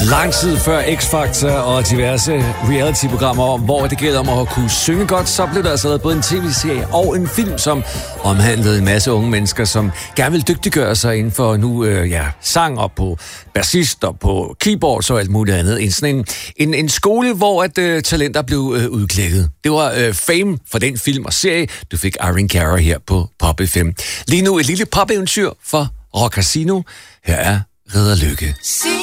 Lang tid før X-Factor og diverse reality-programmer, hvor det gælder om at kunne synge godt, så blev der altså lavet både en tv-serie og en film, som omhandlede en masse unge mennesker, som gerne vil dygtiggøre sig inden for nu sang og på bassist og på keyboards og alt muligt andet. En skole, hvor talenter blev udklækket. Det var fame for den film og serie. Du fik Irene Cara her på Pop FM. Lige nu et lille pop-eventyr for Rock Casino. Her er Ridder Lykke.